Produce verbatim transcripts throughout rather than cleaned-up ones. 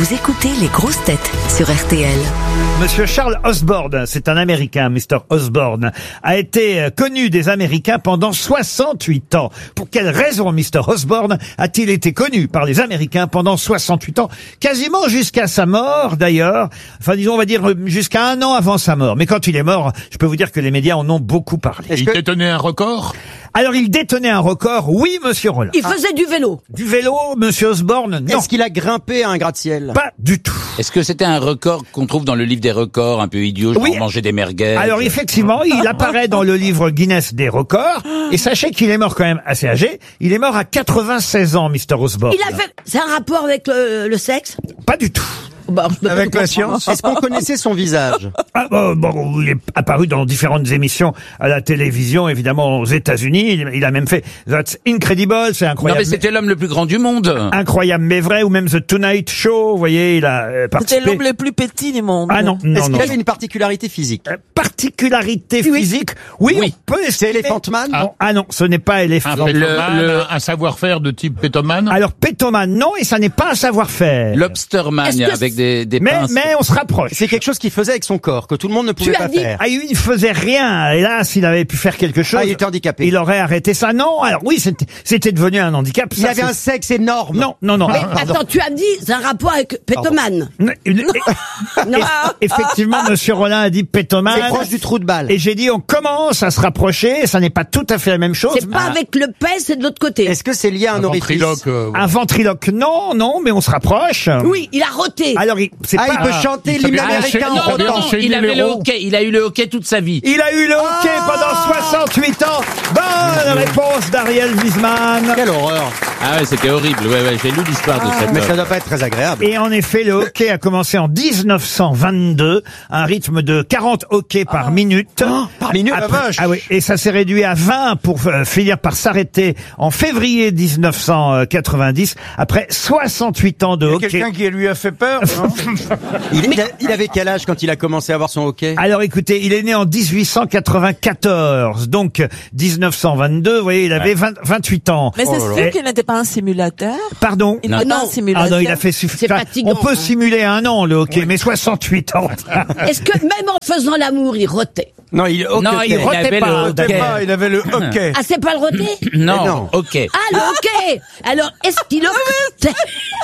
Vous écoutez les grosses têtes sur R T L. Monsieur Charles Osborne, c'est un Américain, mister Osborne, a été connu des Américains pendant soixante-huit ans. Pour quelle raison mister Osborne a-t-il été connu par les Américains pendant soixante-huit ans? Quasiment jusqu'à sa mort, d'ailleurs. Enfin, disons, on va dire jusqu'à un an avant sa mort. Mais quand il est mort, je peux vous dire que les médias en ont beaucoup parlé. Il détenait un record? Alors, il détenait un record, oui, monsieur Rollin. Il faisait ah. du vélo. Du vélo, monsieur Osborne, non. Est-ce qu'il a grimpé à un gratte-ciel? Pas du tout. Est-ce que c'était un record qu'on trouve dans le livre des records, un peu idiot, genre oui. manger des merguez? Alors, effectivement, il apparaît dans le livre Guinness des records. Et sachez qu'il est mort quand même assez âgé. Il est mort à quatre-vingt-seize ans, mister Osborne. Il a fait... C'est un rapport avec le, le sexe? Pas du tout. Bah, avec la science. Est-ce qu'on connaissait son visage? Ah, bon, bon, il est apparu dans différentes émissions à la télévision, évidemment aux États-Unis. Il, il a même fait That's Incredible, c'est incroyable. Non mais c'était l'homme le plus grand du monde. Incroyable mais vrai, ou même The Tonight Show, vous voyez, il a euh, participé. C'était l'homme le plus petit du monde. Ah non, non, Est-ce non. qu'il avait une particularité physique? euh, Particularité oui. physique, oui, oui. on peut C'est estimer. Elephant Man? Ah. ah non, ce n'est pas Elephant Un Man. pétoman, le- un savoir-faire de type pétoman? Alors pétoman, non, et ça n'est pas un savoir-faire. Lobsterman Est-ce que avec des, des Mais, pinces. mais on se rapproche. C'est quelque chose qu'il faisait avec son corps, que tout le monde ne pouvait Tu as pas dit- faire. Ah, il ne faisait rien. Hélas, s'il avait pu faire quelque chose. Ah, il était handicapé. Il aurait arrêté ça. Non, alors oui, c'était, c'était devenu un handicap. Il ça, avait c'est- un sexe énorme. Non, non, non. Mais Ah, pardon. attends, tu as dit, c'est un rapport avec Pétoman. Non, une- Non. Effectivement, monsieur Rollin a dit pétoman. C'est proche du trou de balle. Et j'ai dit, on commence à se rapprocher. Ça n'est pas tout à fait la même chose. C'est pas avec le pet, c'est de l'autre côté. Est-ce que c'est lié à un, Un orifice? ventriloque, euh, Un ventriloque, non, non, mais on se rapproche. Oui, il a roté. Alors, il, c'est Ah, pas. il peut chanter il l'hymne savait américain enchaîner- en non, rotant. non, enchaîner il avait les le ronds. hockey, il a eu le hockey toute sa vie. Il a eu le hockey pendant soixante-huit ans. Bonne réponse d'Ariel Wiesman. Quelle horreur. Ah ouais, c'était horrible. Ouais, ouais, j'ai lu l'histoire de cette Mais ça homme. doit pas être très agréable. Et en effet, le hockey a commencé en dix-neuf cent vingt-deux, un rythme de quarante hockey par minute. par minute, la Après- vache. Ah oui, et ça s'est réduit à vingt pour euh, finir par s'arrêter en février dix-neuf cent quatre-vingt-dix, après soixante-huit ans de hockey. Quelqu'un qui lui a fait peur, non? Il, il a- il avait quel âge quand il a commencé à avoir son hockey? Alors écoutez, il est né en dix-huit cent quatre-vingt-quatorze, donc dix-neuf cent vingt-deux, vous voyez, il avait vingt, vingt-huit ans. Mais c'est Oh là sûr là. qu'il n'était pas un simulateur. Pardon? Il n'était pas Non. un simulateur. Ah non, il a fait suffisant. C'est fatigant, On peut hein. simuler un an le hockey, mais soixante-huit ans. Est-ce que même en faisant l'amour, il rotait? Non, il, Non, il, il rotait avait pas, le rotait hockey. Ah, il avait le hockey. Ah, c'est pas le roté? Non, non. ok. Ah, le hockey! Alors, est-ce qu'il rotait?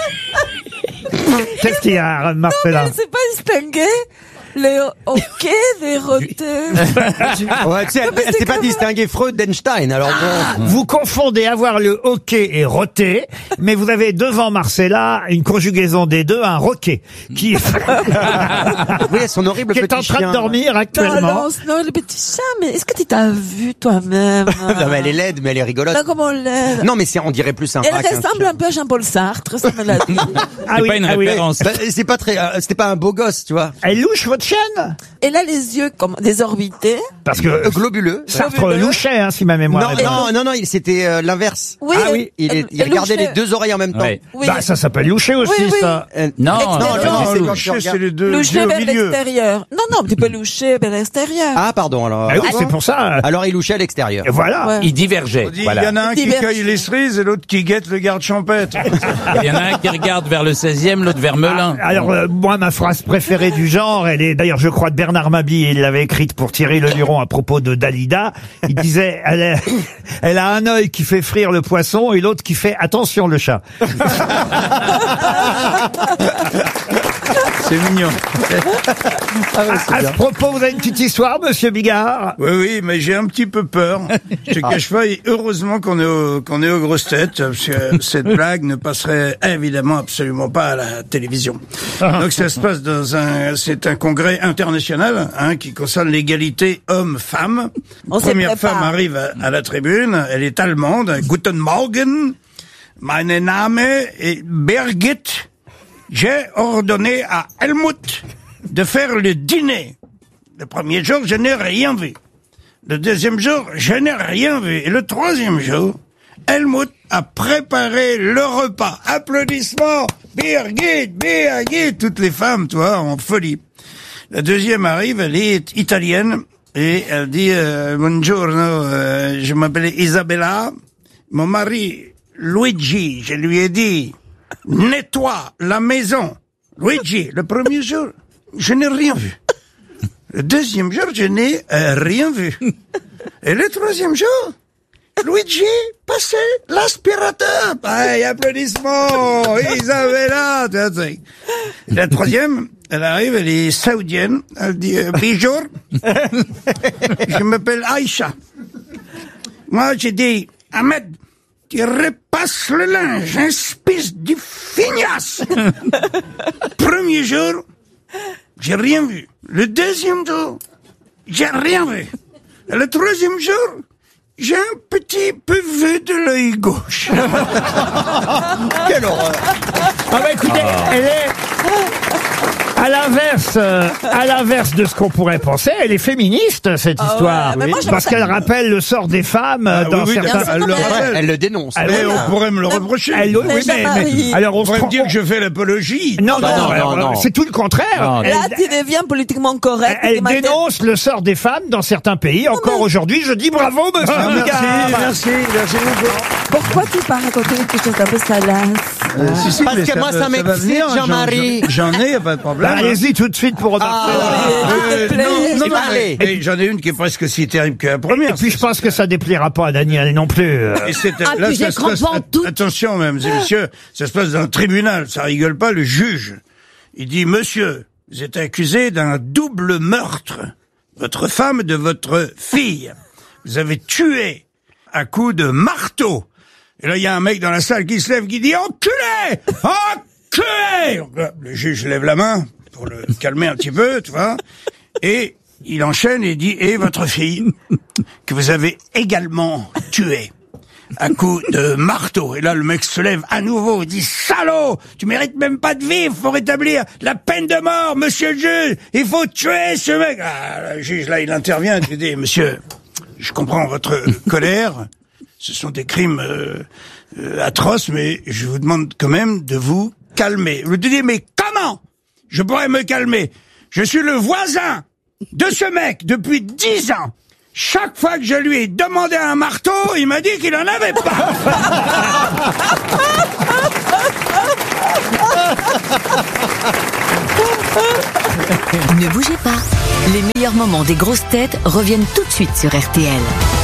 Qu'est-ce qu'il y a, Marcella? Mais c'est pas distingué les hockey des rotés. Ouais, tu sais, elle, elle s'est pas distingué Freud d'Einstein, alors bon. Vous confondez avoir le hockey et roter, mais vous avez devant Marcella une conjugaison des deux, un roquet, qui, Oui, son horrible qui est petit en train chien. de dormir actuellement. Non, non, le petit chat, mais est-ce que tu t'as vu toi-même? Non, mais elle est laide, mais elle est rigolote. Non, comment elle est? Non, mais c'est, on dirait plus sympa. Elle qu'un ressemble chien. un peu à Jean-Paul Sartre, ça me l'a dit. Ah C'est oui, pas une ah oui. référence. Bah, c'est pas très, euh, c'était pas un beau gosse, tu vois. Elle louche votre chienne? Elle a les yeux comme désorbités. Parce que Euh, globuleux. Sartre louchait, hein, si ma mémoire Non, est bonne. non, non, non, il- c'était euh, l'inverse. Oui, Ah oui, Il, est- elle- il elle regardait les louchait. deux oreilles en même temps. Ouais. Oui. Bah, ça s'appelle loucher aussi, Oui, oui. ça. Euh, Non, non, Extérieur. non, Non, c'est quand tu loucher, regardes- c'est les deux Loucher yeux au vers milieu. l'extérieur. Non, non, tu peux loucher vers l'extérieur. Ah, pardon, alors. Ah oui, c'est pour ça. Alors il louchait à l'extérieur. Et voilà. Ouais. Il divergeait. On dit, il Voilà. y en a un qui Divers. cueille les cerises et l'autre qui guette le garde champêtre. Il y en a un qui regarde vers le seizième, l'autre vers Melun. Alors, euh, moi, ma phrase préférée du genre, elle est, d'ailleurs, je crois, de Bernard Mabie, il l'avait écrite pour Thierry Le Luron à propos de Dalida. Il disait, elle, est- elle a un œil qui fait frire le poisson et l'autre qui fait attention le chat. C'est mignon. À ce propos, vous avez une petite histoire, monsieur Bigard? Oui, oui, mais j'ai un petit peu peur. Je te cache pas, et heureusement qu'on est, au, qu'on est aux grosses têtes, parce que cette blague ne passerait évidemment absolument pas à la télévision. Donc ça se passe dans un, c'est un congrès international, hein, qui concerne l'égalité homme-femme. On se Première prépare. femme arrive à, à la tribune, elle est allemande. Guten Morgen, mein Name est Birgit. J'ai ordonné à Helmut de faire le dîner. Le premier jour, je n'ai rien vu. Le deuxième jour, je n'ai rien vu. Et le troisième jour, Helmut a préparé le repas. Applaudissements, Birgit, Birgit, toutes les femmes, toi, en folie. La deuxième arrive, elle est italienne, et elle dit, euh, buongiorno, euh, je m'appelle Isabella. Mon mari, Luigi, je lui ai dit, nettoie la maison. Luigi, le premier jour, je n'ai rien vu. Le deuxième jour, je n'ai euh, rien vu. Et le troisième jour, Luigi passait l'aspirateur. Hey, applaudissements, Isabella. La troisième, elle arrive, elle est saoudienne. Elle dit, euh, bonjour, je m'appelle Aïcha. Moi, j'ai dit, Ahmed, tu repasses le linge, un espèce de feignasse. Premier jour, j'ai rien vu. Le deuxième jour, j'ai rien vu. Et le troisième jour, j'ai un petit peu vu de l'œil gauche. Quelle horreur. Ah bah écoutez, elle est... À l'inverse, euh, à l'inverse de ce qu'on pourrait penser, elle est féministe, cette Ah histoire. ouais, mais moi, je parce trouve ça- qu'elle rappelle le sort des femmes euh, Ah, dans oui, oui, certains... d'accord, elle le rappelle. Elle le dénonce. Elle- Mais voilà. on pourrait me le reprocher. Elle- oui, Mais mais, mais- Jean-Marie. alors on On se pourrait prend... me dire que je fais l'apologie. Non, non, Ah, non, alors, non, non. c'est tout le contraire. Non, Elle- Là, tu deviens politiquement correct. Elle tu m'as- dénonce le sort des femmes dans certains pays. Encore aujourd'hui, je dis bravo, monsieur Ah, merci, Bigard. merci, merci beaucoup. Pourquoi tu pars raconter quelque chose un peu salace Euh, si, si, Parce mais que ça moi, va- ça va m'excite, venir, hein, Jean-Marie. J'en j'en ai, y a pas de problème. Bah, allez-y tout de suite pour repartir. Euh, S'il te plaît. non, non, non, Allez. mais- mais j'en ai une qui est presque si terrible que la première. Et puis je pense que ça déplaira pas à Daniel non plus. euh. Et c'est- Ah, là, puis ça j'ai se passe- crampé en tout. Attention, mesdames et messieurs, ça se passe dans le tribunal, ça rigole pas, le juge. Il dit, monsieur, vous êtes accusé d'un double meurtre. Votre femme de votre fille. Vous avez tué à coups de marteau. Et là, il y a un mec dans la salle qui se lève, qui dit, enculé! Enculé! Donc là, le juge lève la main pour le calmer un petit peu, tu vois. Et il enchaîne et dit, et votre fille, que vous avez également tué à coup de marteau. Et là, le mec se lève à nouveau, il dit, salaud, tu mérites même pas de vivre, faut rétablir la peine de mort, monsieur le juge, il faut tuer ce mec. Ah, le juge, là, il intervient, il dit, monsieur, je comprends votre colère, ce sont des crimes euh, euh, atroces, mais je vous demande quand même de vous calmer. Vous dites, mais comment je pourrais me calmer? Je suis le voisin de ce mec depuis dix ans. Chaque fois que je lui ai demandé un marteau, il m'a dit qu'il en avait pas. Ne bougez pas. Les meilleurs moments des grosses têtes reviennent tout de suite sur R T L.